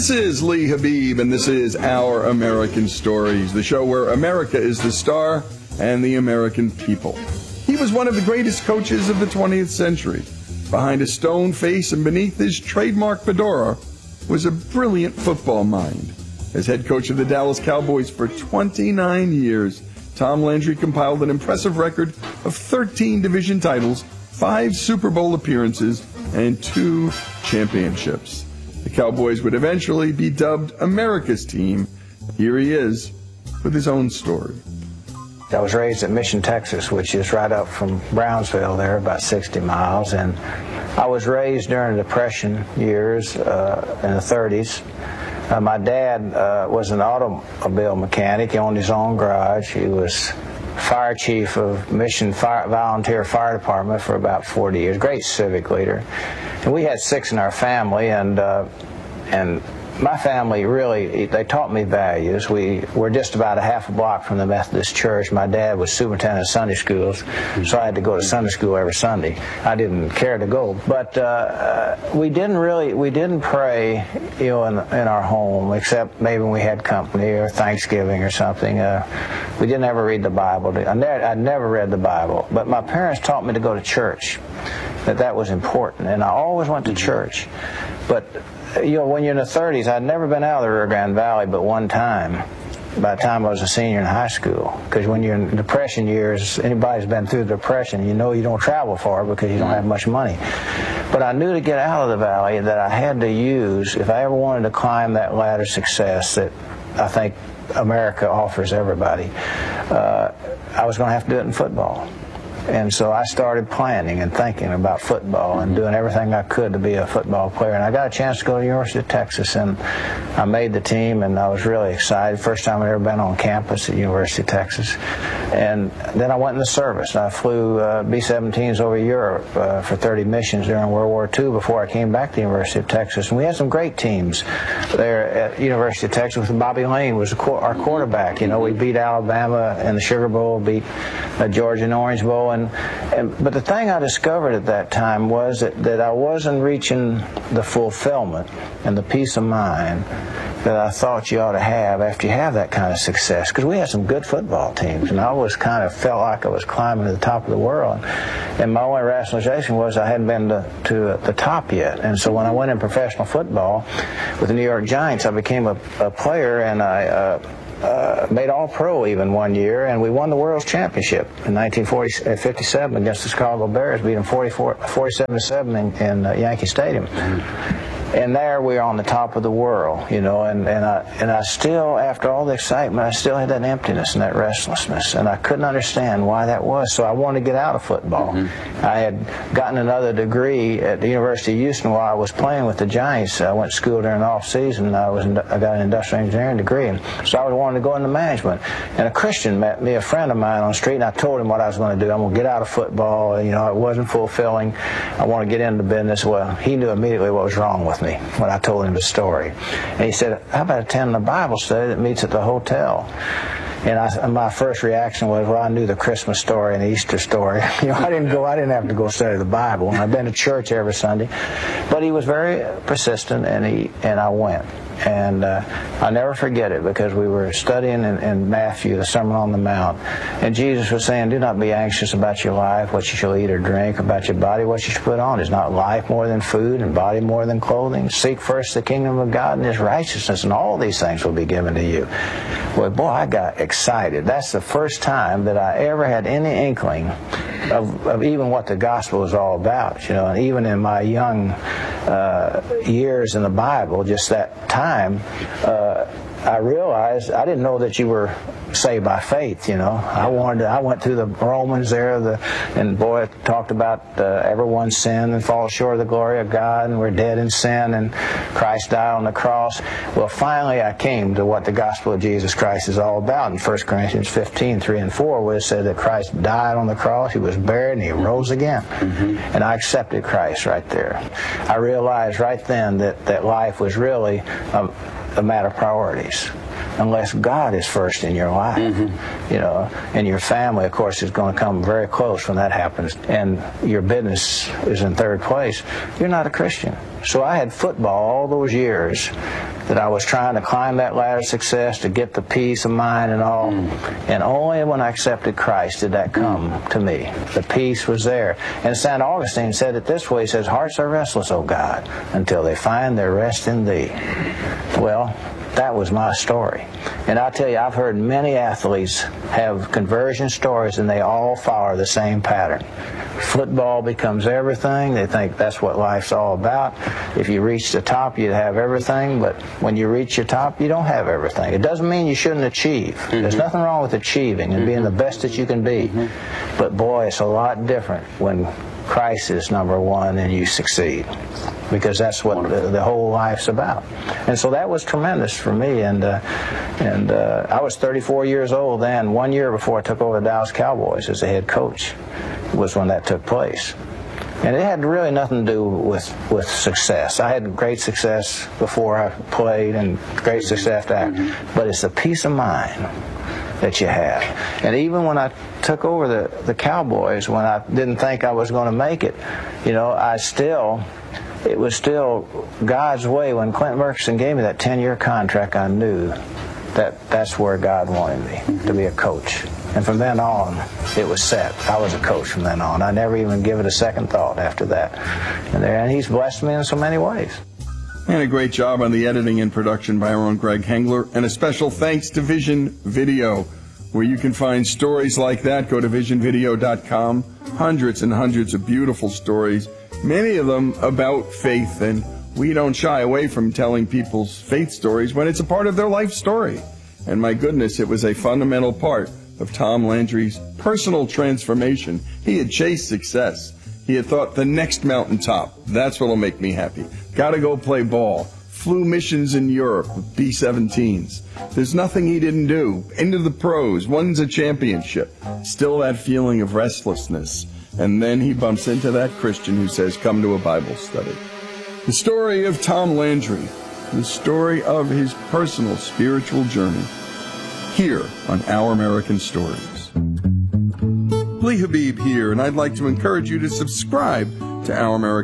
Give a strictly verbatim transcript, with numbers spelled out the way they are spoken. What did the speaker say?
This is Lee Habib, and this is Our American Stories, the show where America is the star and the American people. He was one of the greatest coaches of the twentieth century. Behind a stone face and beneath his trademark fedora was a brilliant football mind. As head coach of the Dallas Cowboys for twenty-nine years, Tom Landry compiled an impressive record of thirteen division titles, five Super Bowl appearances, and two championships. The Cowboys would eventually be dubbed America's team. Here he is with his own story. I was raised at Mission, Texas, which is right up from Brownsville there, about sixty miles. And I was raised during the Depression years uh, in the thirties. Uh, my dad uh, was an automobile mechanic. He owned his own garage. He was fire chief of Mission Fire, Volunteer Fire Department for about forty years. Great civic leader. And we had six in our family, and uh, and my family really, they taught me values. We were just about a half a block from the Methodist Church. My dad was superintendent of Sunday schools, so I had to go to Sunday school every Sunday. I didn't care to go, but uh, uh, we didn't really, we didn't pray, you know, in, in our home, except maybe when we had company or Thanksgiving or something. Uh, we didn't ever read the Bible. I never, I never read the Bible, but my parents taught me to go to church, that that was important, and I always went to church. But you know, when you're in the thirties, I'd never been out of the Rio Grande Valley but one time, by the time I was a senior in high school. Because when you're in Depression years, anybody's been through the Depression, you know you don't travel far because you don't have much money. But I knew to get out of the valley that I had to use, if I ever wanted to climb that ladder of success that I think America offers everybody, uh, I was going to have to do it in football. And so I started planning and thinking about football and doing everything I could to be a football player. And I got a chance to go to the University of Texas, and I made the team, and I was really excited. First time I'd ever been on campus at the University of Texas. And then I went in the service. I flew uh, B seventeens over Europe uh, for thirty missions during World War Two before I came back to the University of Texas. And we had some great teams there at the University of Texas. With Bobby Lane was our quarterback. You know, we beat Alabama in the Sugar Bowl, beat uh, Georgia in the Orange Bowl. And, and but the thing I discovered at that time was that, that I wasn't reaching the fulfillment and the peace of mind that I thought you ought to have after you have that kind of success. Because we had some good football teams, and I always kind of felt like I was climbing to the top of the world. And my only rationalization was I hadn't been to, to the top yet. And so when I went in professional football with the New York Giants, I became a, a player, and I uh, Uh, made All-Pro even one year, and we won the World Championship in nineteen fifty-seven against the Chicago Bears, beat them forty-seven to seven in, in uh, Yankee Stadium. And there we were on the top of the world, you know, and, and, I, and I still, after all the excitement, I still had that emptiness and that restlessness, and I couldn't understand why that was, so I wanted to get out of football. Mm-hmm. I had gotten another degree at the University of Houston while I was playing with the Giants. I went to school during the off-season, and I, was, I got an industrial engineering degree, and so I was wanting to go into management. And a Christian met me, a friend of mine on the street, and I told him what I was going to do. I'm going to get out of football, you know, it wasn't fulfilling. I want to get into business. Well, he knew immediately what was wrong with me when I told him the story. And he said, how about attending a Bible study that meets at the hotel? And I, my first reaction was, well, I knew the Christmas story and the Easter story. You know, I didn't go, I didn't have to go study the Bible. And I've been to church every Sunday. But he was very persistent, and he and I went. And uh, I'll never forget it, because we were studying in, in Matthew, the Sermon on the Mount, and Jesus was saying, do not be anxious about your life, what you shall eat or drink, about your body, what you should put on. Is not life more than food, and body more than clothing? Seek first the kingdom of God and His righteousness, and all these things will be given to you. Well, boy, I got excited. That's the first time that I ever had any inkling of, of even what the gospel was all about, you know. And even in my young uh, years in the Bible, just that time, uh, I realized I didn't know that you were saved by faith. You know, I wanted. To, I went through the Romans there, the, and boy, it talked about uh, everyone's sin and falls short of the glory of God, and we're dead in sin, and Christ died on the cross. Well, finally, I came to what the gospel of Jesus Christ is all about in First Corinthians fifteen, three and four, where it said that Christ died on the cross, He was buried, and He rose again. Mm-hmm. And I accepted Christ right there. I realized right then that that life was really a, a matter of priorities. unless God is first in your life. Mm-hmm. You know, and your family, of course, is going to come very close when that happens, and your business is in third place. You're not a Christian. So I had football all those years that I was trying to climb that ladder of success to get the peace of mind and all, mm. and only when I accepted Christ did that come mm. to me. The peace was there. And Saint Augustine said it this way, he says, hearts are restless, O God, until they find their rest in Thee. Well, that was my story. And I'll tell you, I've heard many athletes have conversion stories, and they all follow the same pattern. Football becomes everything. They think that's what life's all about. If you reach the top, you have everything, but when you reach your top, you don't have everything. It doesn't mean you shouldn't achieve. Mm-hmm. There's nothing wrong with achieving and mm-hmm. being the best that you can be. Mm-hmm. But boy, it's a lot different when Christ is number one and you succeed, because that's what the, the whole life's about. And so that was tremendous for me. And uh, and uh, I was thirty-four years old then. One year before I took over the Dallas Cowboys as the head coach was when that took place. And it had really nothing to do with, with success. I had great success before I played and great success after. Mm-hmm. But it's the peace of mind that you have. And even when I took over the, the Cowboys, when I didn't think I was going to make it, you know, I still, it was still God's way. When Clint Murchison gave me that ten-year contract, I knew that that's where God wanted me, mm-hmm. to be a coach. And from then on, it was set. I was a coach from then on. I never even give it a second thought after that. And, there, and He's blessed me in so many ways. And a great job on the editing and production by our own Greg Hengler. And a special thanks to Vision Video, where you can find stories like that. Go to vision video dot com. Hundreds and hundreds of beautiful stories, many of them about faith. And we don't shy away from telling people's faith stories when it's a part of their life story. And my goodness, it was a fundamental part of Tom Landry's personal transformation. He had chased success. He had thought, the next mountaintop, that's what'll make me happy. Gotta go play ball. Flew missions in Europe with B seventeens. There's nothing he didn't do. Into the pros, wins a championship. Still that feeling of restlessness. And then he bumps into that Christian who says, come to a Bible study. The story of Tom Landry, the story of his personal spiritual journey, here on Our American Stories. Lee Habib here, and I'd like to encourage you to subscribe to Our American